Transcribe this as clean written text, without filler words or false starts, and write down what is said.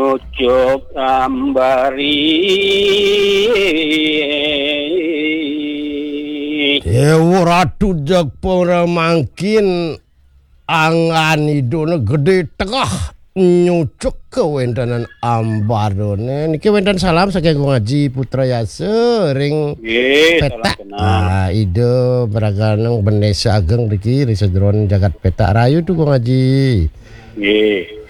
nyucuk ambari Dewa Ratu Jagpura mangkin anganidona gede tengah nyucuk kewentanan ambarone niki wenten salam saking Ngaji Putra Yase ring petak ide beraganeng benesa ageng niki risedron jagat petak rayu tuh Ngaji.